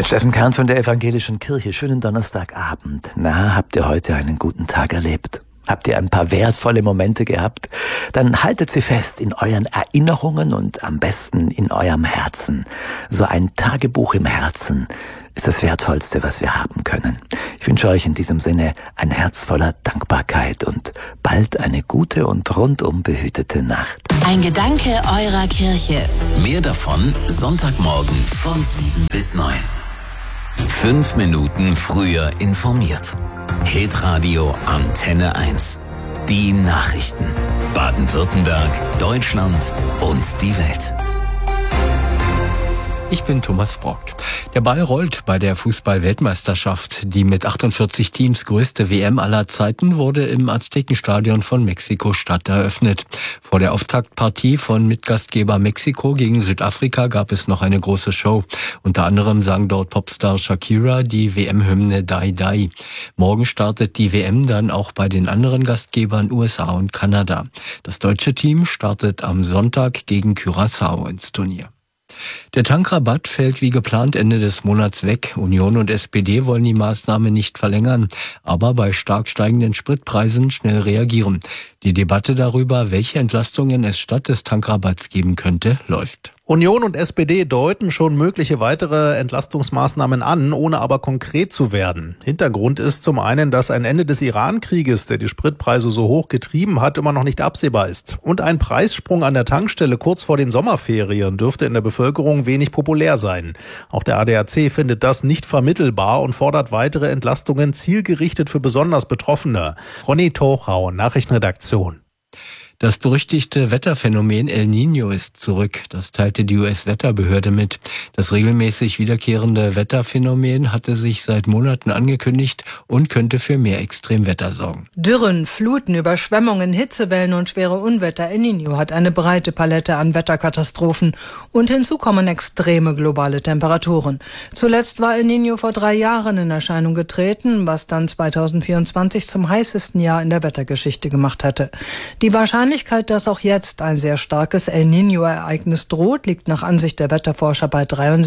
Mit Steffen Kern von der Evangelischen Kirche. Schönen Donnerstagabend. Na, habt ihr heute einen guten Tag erlebt? Habt ihr ein paar wertvolle Momente gehabt? Dann haltet sie fest in euren Erinnerungen und am besten in eurem Herzen. So ein Tagebuch im Herzen ist das Wertvollste, was wir haben können. Ich wünsche euch in diesem Sinne ein Herz voller Dankbarkeit und bald eine gute und rundum behütete Nacht. Ein Gedanke eurer Kirche. Mehr davon Sonntagmorgen von 7 bis 9. 5 Minuten früher informiert. Hitradio Antenne 1. Die Nachrichten. Baden-Württemberg, Deutschland und die Welt. Ich bin Thomas Brock. Der Ball rollt bei der Fußball-Weltmeisterschaft. Die mit 48 Teams größte WM aller Zeiten wurde im Aztekenstadion von Mexiko-Stadt eröffnet. Vor der Auftaktpartie von Mitgastgeber Mexiko gegen Südafrika gab es noch eine große Show. Unter anderem sang dort Popstar Shakira die WM-Hymne Die Die. Morgen startet die WM dann auch bei den anderen Gastgebern USA und Kanada. Das deutsche Team startet am Sonntag gegen Curaçao ins Turnier. Der Tankrabatt fällt wie geplant Ende des Monats weg. Union und SPD wollen die Maßnahme nicht verlängern, aber bei stark steigenden Spritpreisen schnell reagieren. Die Debatte darüber, welche Entlastungen es statt des Tankrabatts geben könnte, läuft. Union und SPD deuten schon mögliche weitere Entlastungsmaßnahmen an, ohne aber konkret zu werden. Hintergrund ist zum einen, dass ein Ende des Iran-Krieges, der die Spritpreise so hoch getrieben hat, immer noch nicht absehbar ist. Und ein Preissprung an der Tankstelle kurz vor den Sommerferien dürfte in der Bevölkerung wenig populär sein. Auch der ADAC findet das nicht vermittelbar und fordert weitere Entlastungen zielgerichtet für besonders Betroffene. Ronny Tochau, Nachrichtenredaktion. Das berüchtigte Wetterphänomen El Niño ist zurück. Das teilte die US-Wetterbehörde mit. Das regelmäßig wiederkehrende Wetterphänomen hatte sich seit Monaten angekündigt und könnte für mehr Extremwetter sorgen. Dürren, Fluten, Überschwemmungen, Hitzewellen und schwere Unwetter. El Niño hat eine breite Palette an Wetterkatastrophen. Und hinzu kommen extreme globale Temperaturen. Zuletzt war El Niño vor 3 Jahren in Erscheinung getreten, was dann 2024 zum heißesten Jahr in der Wettergeschichte gemacht hätte. Die Wahrscheinlichkeit, dass auch jetzt ein sehr starkes El Niño-Ereignis droht, liegt nach Ansicht der Wetterforscher bei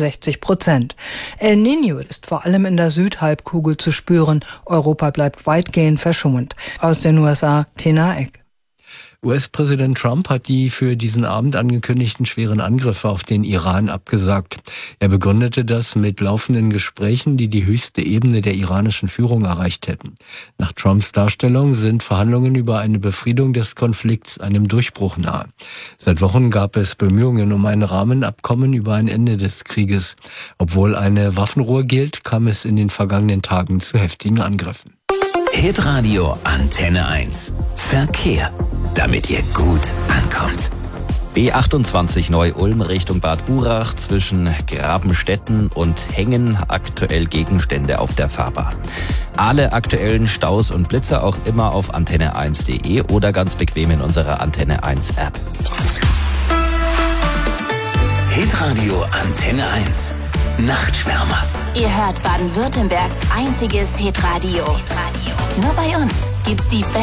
63%. El Niño ist vor allem in der Südhalbkugel zu spüren. Europa bleibt weitgehend verschont. Aus den USA, Tina Eck. US-Präsident Trump hat die für diesen Abend angekündigten schweren Angriffe auf den Iran abgesagt. Er begründete das mit laufenden Gesprächen, die die höchste Ebene der iranischen Führung erreicht hätten. Nach Trumps Darstellung sind Verhandlungen über eine Befriedung des Konflikts einem Durchbruch nahe. Seit Wochen gab es Bemühungen um ein Rahmenabkommen über ein Ende des Krieges. Obwohl eine Waffenruhe gilt, kam es in den vergangenen Tagen zu heftigen Angriffen. Hitradio Antenne 1. Verkehr. Damit ihr gut ankommt. B28 Neu-Ulm Richtung Bad Urach zwischen Grabenstetten und Hengen, aktuell Gegenstände auf der Fahrbahn. Alle aktuellen Staus und Blitzer auch immer auf antenne1.de oder ganz bequem in unserer Antenne 1 App. Hitradio Antenne 1. Nachtschwärmer. Ihr hört Baden-Württembergs einziges Hitradio. Nur bei uns gibt's die